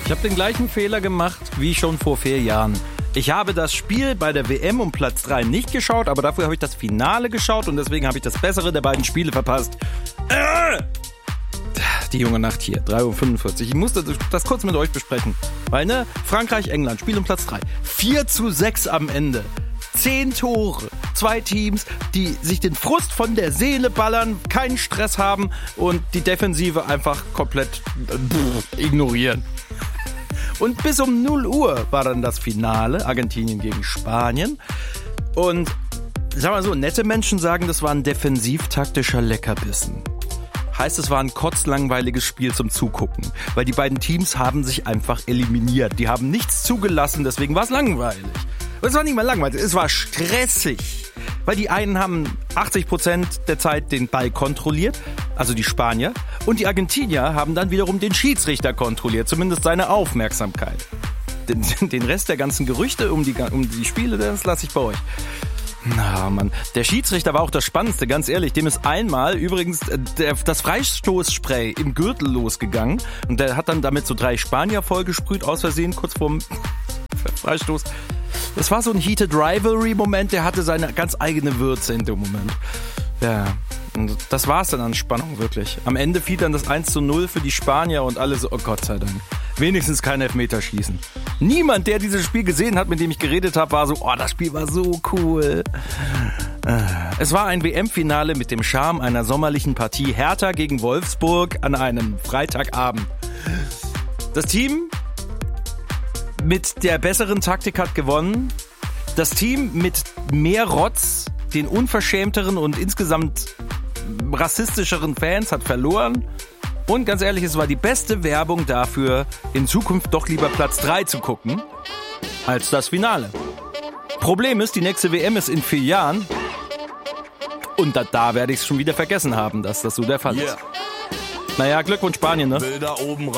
Ich habe den gleichen Fehler gemacht wie schon vor 4 Jahren. Ich habe das Spiel bei der WM um Platz 3 nicht geschaut, aber dafür habe ich das Finale geschaut und deswegen habe ich das bessere der beiden Spiele verpasst. Die junge Nacht hier, 3:45 Uhr. Ich musste das kurz mit euch besprechen. Weil, Frankreich, England, Spiel um Platz 3. 4:6 am Ende. 10 Tore. 2 Teams, die sich den Frust von der Seele ballern, keinen Stress haben und die Defensive einfach komplett ignorieren. Und bis um 0 Uhr war dann das Finale, Argentinien gegen Spanien. Und sag mal so, nette Menschen sagen, das war ein defensiv-taktischer Leckerbissen. Heißt, es war ein kotzlangweiliges Spiel zum Zugucken, weil die beiden Teams haben sich einfach eliminiert. Die haben nichts zugelassen, deswegen war es langweilig. Und es war nicht mal langweilig, es war stressig. Weil die einen haben 80% der Zeit den Ball kontrolliert, also die Spanier, und die Argentinier haben dann wiederum den Schiedsrichter kontrolliert, zumindest seine Aufmerksamkeit. Den Rest der ganzen Gerüchte um die Spiele, das lasse ich bei euch. Na Mann, der Schiedsrichter war auch das Spannendste, ganz ehrlich. Dem ist einmal übrigens das Freistoßspray im Gürtel losgegangen und der hat dann damit so 3 Spanier vollgesprüht, aus Versehen, kurz vorm Freistoß. Das war so ein Heated Rivalry-Moment, der hatte seine ganz eigene Würze in dem Moment. Ja, und das war's dann an Spannung, wirklich. Am Ende fiel dann das 1:0 für die Spanier und alle so, oh Gott sei Dank. Wenigstens kein Elfmeterschießen. Niemand, der dieses Spiel gesehen hat, mit dem ich geredet habe, war so, oh, das Spiel war so cool. Es war ein WM-Finale mit dem Charme einer sommerlichen Partie Hertha gegen Wolfsburg an einem Freitagabend. Das Team mit der besseren Taktik hat gewonnen. Das Team mit mehr Rotz, den unverschämteren und insgesamt rassistischeren Fans hat verloren. Und ganz ehrlich, es war die beste Werbung dafür, in Zukunft doch lieber Platz 3 zu gucken, als das Finale. Problem ist, die nächste WM ist in 4 Jahren. Und da werde ich es schon wieder vergessen haben, dass das so der Fall ist. Naja, Glückwunsch Spanien, ne? Will da oben